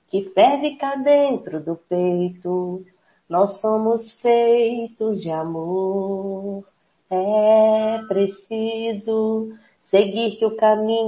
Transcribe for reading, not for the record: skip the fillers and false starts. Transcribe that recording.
que ferve cá dentro do peito. Nós somos feitos de amor. É preciso seguir que o caminho